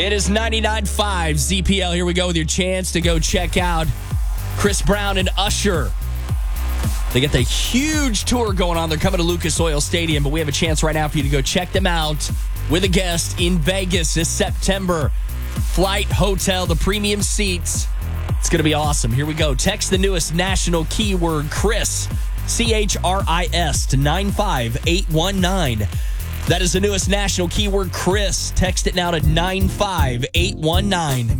It is 99.5 ZPL. Here we go with your chance to go check out Chris Brown and Usher. They got the huge tour going on. They're coming to Lucas Oil Stadium, but we have a chance right now for you to go check them out with a guest in Vegas this September. Flight, hotel, the premium seats. It's going to be awesome. Here we go. Text the newest national keyword, Chris, CHRIS, to 95819. That is the newest national keyword, Chris. Text it now to 95819.